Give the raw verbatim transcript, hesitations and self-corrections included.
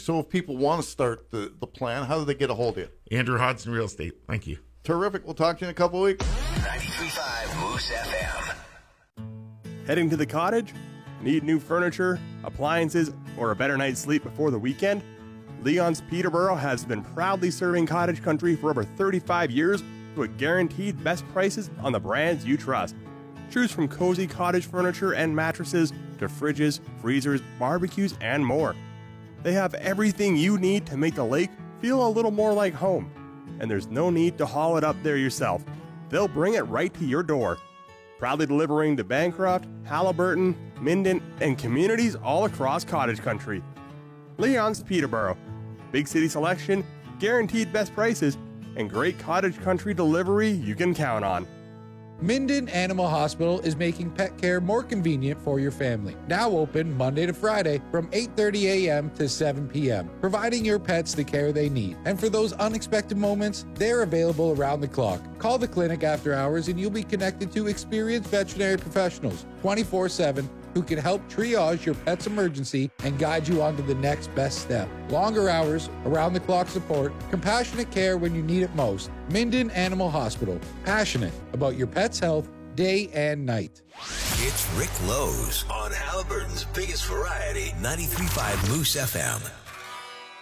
So if people want to start the, the plan, how do they get a hold of you? Andrew Hodson Real Estate. Thank you. Terrific. We'll talk to you in a couple of weeks. ninety-three point five Moose F M. Heading to the cottage? Need new furniture, appliances, or a better night's sleep before the weekend? Leon's Peterborough has been proudly serving cottage country for over thirty-five years with guaranteed best prices on the brands you trust. Choose from cozy cottage furniture and mattresses to fridges, freezers, barbecues, and more. They have everything you need to make the lake feel a little more like home. And there's no need to haul it up there yourself. They'll bring it right to your door. Proudly delivering to Bancroft, Halliburton, Minden, and communities all across cottage country. Leon's Peterborough. Big city selection, guaranteed best prices, and great cottage country delivery you can count on. Minden Animal Hospital is making pet care more convenient for your family. Now open Monday to Friday from eight thirty a.m. to seven p.m., providing your pets the care they need. And for those unexpected moments, they're available around the clock. Call the clinic after hours and you'll be connected to experienced veterinary professionals twenty-four seven who can help triage your pet's emergency and guide you on to the next best step. Longer hours, around-the-clock support, compassionate care when you need it most. Minden Animal Hospital, passionate about your pet's health day and night. It's Rick Lowe's on Halliburton's biggest variety, ninety-three point five Moose F M.